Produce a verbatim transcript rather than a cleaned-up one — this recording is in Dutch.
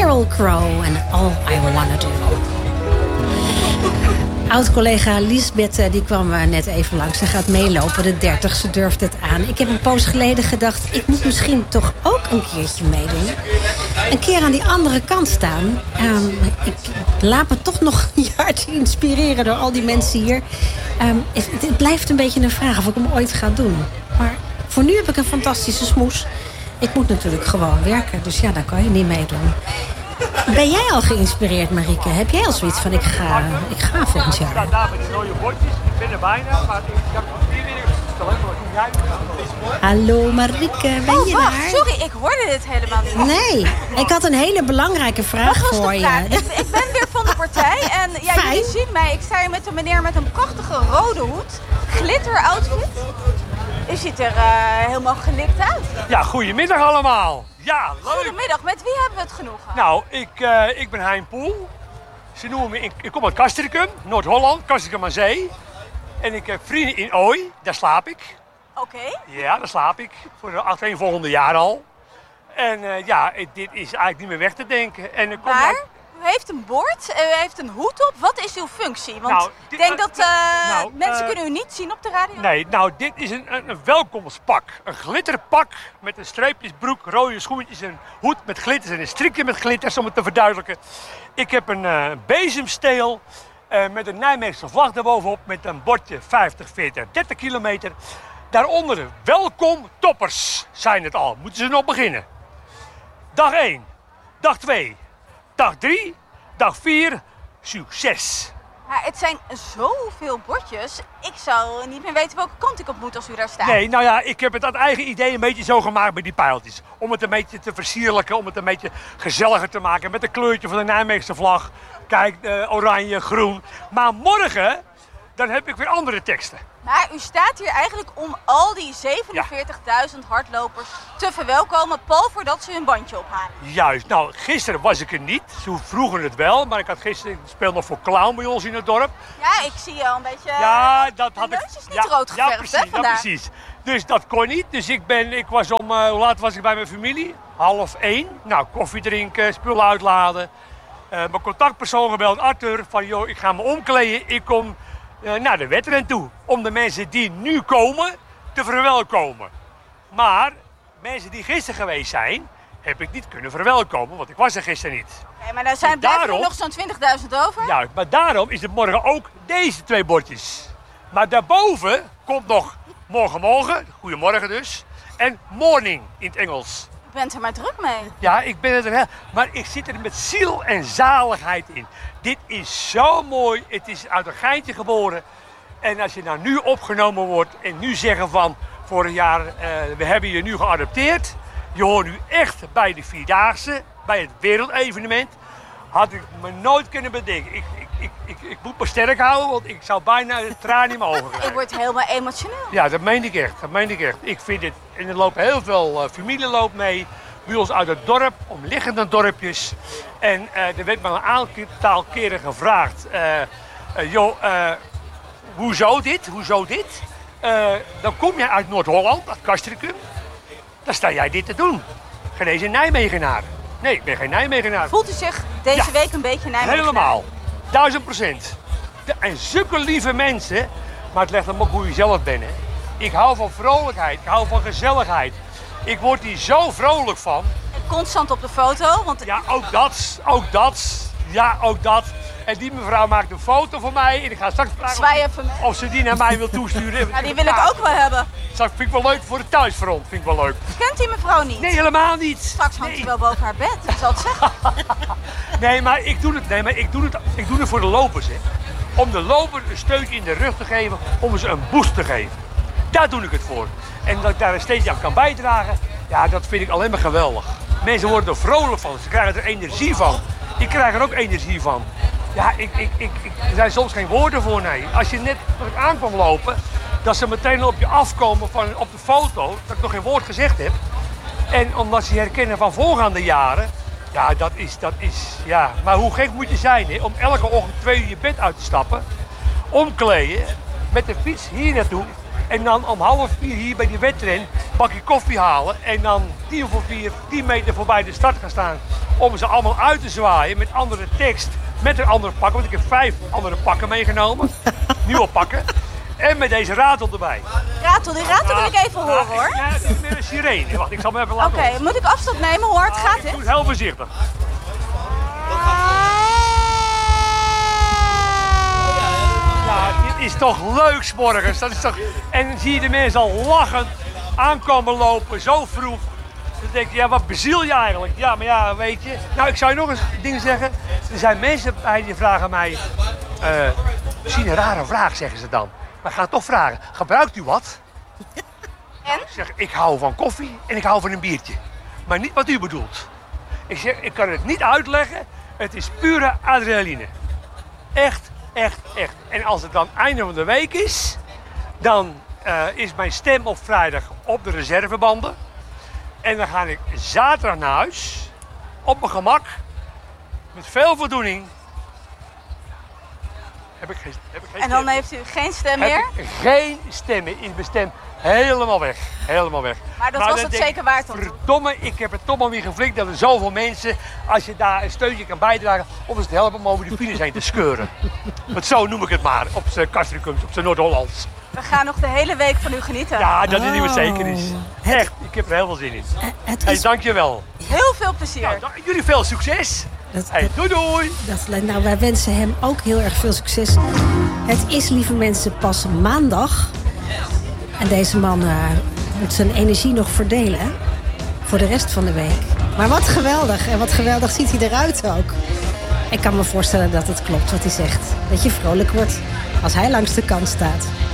Sheryl Crow en All I Wanna Do. Oud-collega Liesbeth die kwam net even langs. Ze gaat meelopen, de dertig, ze durft het aan. Ik heb een poos geleden gedacht, ik moet misschien toch ook een keertje meedoen. Een keer aan die andere kant staan. Um, ik laat me toch nog een jaartje inspireren door al die mensen hier. Um, het, het blijft een beetje een vraag of ik hem ooit ga doen. Maar voor nu heb ik een fantastische smoes. Ik moet natuurlijk gewoon werken, dus ja, daar kan je niet meedoen. Ben jij al geïnspireerd, Marieke? Heb jij al zoiets van, ik ga, ik ga volgend jaar? Ik sta daar met die rode bordjes. Ik ben er bijna, maar ik kan hier weer even. Hallo Marieke, ben oh, je wacht, daar? Sorry, ik hoorde dit helemaal niet. Nee, ik had een hele belangrijke vraag Wat was voor de je. vraag? Ik, ik ben weer van de partij en ja, Fijn. jullie zien mij. Ik sta hier met een meneer met een prachtige rode hoed. Glitter outfit. U ziet er uh, helemaal gelikt uit. Ja, goedemiddag allemaal. Ja, leuk. Goedemiddag, met wie hebben we het genoegen? Nou, ik, uh, ik ben Hein Poel. Ze noemen me, ik, ik kom uit Castricum, Noord-Holland, Castricum aan Zee. En ik heb vrienden in Ooi, daar slaap ik. Oké. Okay. Ja, daar slaap ik. Voor de achtereenvolgende jaar al. En uh, ja, dit is eigenlijk niet meer weg te denken. En er komt maar, uit... u heeft een bord, u heeft een hoed op. Wat is uw functie? Want nou, ik denk dat uh, nou, mensen uh, kunnen u niet zien op de radio. Nee, nou dit is een, een, een welkomstpak. Een glitterpak met een streepjesbroek, rode schoentjes, een hoed met glitters en een strikje met glitters, om het te verduidelijken. Ik heb een uh, bezemsteel uh, met een Nijmeegse vlag erbovenop met een bordje vijftig, veertig, dertig kilometer. Daaronder welkom toppers zijn het al. Moeten ze nog beginnen. Dag één, dag twee, dag drie, dag vier, succes. Maar het zijn zoveel bordjes. Ik zou niet meer weten welke kant ik op moet als u daar staat. Nee, nou ja, ik heb het aan eigen idee een beetje zo gemaakt met die pijltjes. Om het een beetje te versierlijken, om het een beetje gezelliger te maken. Met een kleurtje van de Nijmeegse vlag. Kijk, uh, oranje, groen. Maar morgen, dan heb ik weer andere teksten. Maar u staat hier eigenlijk om al die zevenenveertigduizend hardlopers te verwelkomen, pal voordat ze hun bandje ophalen. Juist. Nou, gisteren was ik er niet. Ze vroegen het wel, maar ik had gisteren, ik speel nog voor Clown bij ons in het dorp. Ja, ik zie je al een beetje. Ja, dat had de ik. neus is niet ja, rood geverfd, ja, precies, hè, vandaag. Ja, precies. Dus dat kon niet. Dus ik ben, ik was om, uh, hoe laat was ik bij mijn familie? Half één. Nou, koffie drinken, spullen uitladen. Uh, mijn contactpersoon gebeld, Arthur, van joh, ik ga me omkleden. Ik kom uh, naar de wedren toe. Om de mensen die nu komen, te verwelkomen. Maar mensen die gisteren geweest zijn, heb ik niet kunnen verwelkomen, want ik was er gisteren niet. Oké, okay, maar dan zijn, blijven daarom, er nog zo'n twintigduizend over? Ja, maar daarom is het morgen ook deze twee bordjes. Maar daarboven komt nog morgenmorgen, goedemorgen dus, en morning in het Engels. U bent er maar druk mee. Ja, ik ben er wel, maar ik zit er met ziel en zaligheid in. Dit is zo mooi, het is uit een geintje geboren. En als je nou nu opgenomen wordt en nu zeggen van, vorig jaar, uh, we hebben je nu geadopteerd. Je hoort nu echt bij de Vierdaagse, bij het wereldevenement. Had ik me nooit kunnen bedenken. Ik, ik, ik, ik, ik moet me sterk houden, want ik zou bijna een traan in mijn ogen krijgen. Ik word helemaal emotioneel. Ja, dat meen ik echt. Dat meen ik echt. Ik vind het, en er lopen heel veel uh, familie loopt mee. Bij ons uit het dorp, omliggende dorpjes. En uh, er werd me een aantal keren gevraagd. Uh, uh, joh, uh, hoezo dit? Hoezo dit? Uh, dan kom je uit Noord-Holland, uit Castricum. Dan sta jij dit te doen. Geen eens een Nijmegenaar. Nee, ik ben geen Nijmegenaar. Voelt u zich deze ja, week een beetje Nijmegenaar? Helemaal. Duizend procent. De, en zulke lieve mensen. Maar het legt hem ook hoe je zelf bent. Hè. Ik hou van vrolijkheid. Ik hou van gezelligheid. Ik word hier zo vrolijk van. En constant op de foto. Want... Ja, ook dat. Ook dat. Ja, ook dat. En die mevrouw maakt een foto van mij. En ik ga straks vragen Zwaai even mee. of ze die naar mij wil toesturen. Ja, die wil ik ook wel hebben. Dat vind ik wel leuk voor de thuisfront. Vind ik wel leuk. Kent die mevrouw niet? Nee, helemaal niet. Straks hangt nee. ze wel boven haar bed. Ik zal het zeggen. nee, maar ik doe het, nee, maar ik doe het, ik doe het voor de lopers. Hè. Om de loper een steuntje in de rug te geven. Om ze een boost te geven. Daar doe ik het voor. En dat ik daar steeds aan kan bijdragen. Ja, dat vind ik alleen maar geweldig. Mensen worden er vrolijk van. Ze krijgen er energie van. Ik krijg er ook energie van. Ja, ik, ik, ik, ik, er zijn soms geen woorden voor, nee. Als je net aankwam lopen, dat ze meteen op je afkomen van, op de foto, dat ik nog geen woord gezegd heb. En omdat ze je herkennen van voorgaande jaren, ja, dat is, dat is, ja. Maar hoe gek moet je zijn, hè, om elke ochtend twee uur je bed uit te stappen, omkleden, met de fiets hier naartoe, en dan om half vier hier bij die wedren bakje koffie halen en dan tien voor vier, tien meter voorbij de start gaan staan om ze allemaal uit te zwaaien met andere tekst, met een andere pak. Want ik heb vijf andere pakken meegenomen. Nieuwe pakken. En met deze ratel erbij. Ratel, die ratel wil ik even horen hoor. Ja, het is meer een sirene. Wacht, ik zal hem even laten Oké, okay, moet ik afstand nemen? Hoe hard gaat dit? dit? Ik doe het heel voorzichtig. Ja, dit is toch leuk 's morgens. Dat is toch... En dan zie je de mensen al lachend aankomen lopen, zo vroeg. Dan denk je, ja, wat beziel je eigenlijk? Ja, maar ja, weet je. Nou, ik zou je nog eens ding zeggen. Er zijn mensen bij die vragen mij... Uh, misschien een rare vraag, zeggen ze dan. Maar ik ga het toch vragen. Gebruikt u wat? En? Ik zeg, ik hou van koffie en ik hou van een biertje. Maar niet wat u bedoelt. Ik zeg, ik kan het niet uitleggen. Het is pure adrenaline. Echt, echt, echt. En als het dan einde van de week is... dan uh, is mijn stem op vrijdag op de reservebanden. En dan ga ik zaterdag naar huis. Op mijn gemak. Met veel voldoening. Heb ik geen, heb ik geen en dan stem. heeft u geen stem meer? Heb ik geen stem meer. Is mijn stem helemaal weg. Helemaal weg. Maar dat was het zeker waard dan? Verdomme, ik heb het toch maar weer geflikt dat er zoveel mensen, als je daar een steuntje kan bijdragen, om eens te helpen om over de files heen te scheuren. Want zo noem ik het maar, op zijn Castricums, op zijn Noord-Hollands. We gaan nog de hele week van u genieten. Ja, dat is Oh. niet wat zeker is. Echt, ik heb er heel veel zin in. Uh, het Hey, is... dankjewel. Heel veel plezier. Ja, da- jullie veel succes. Dat, Hey, doei doei. dat, nou, wij wensen hem ook heel erg veel succes. Het is, lieve mensen, pas maandag. En deze man uh, moet zijn energie nog verdelen, hè? Voor de rest van de week. Maar wat geweldig. En wat geweldig ziet hij eruit ook. Ik kan me voorstellen dat het klopt wat hij zegt. Dat je vrolijk wordt als hij langs de kant staat.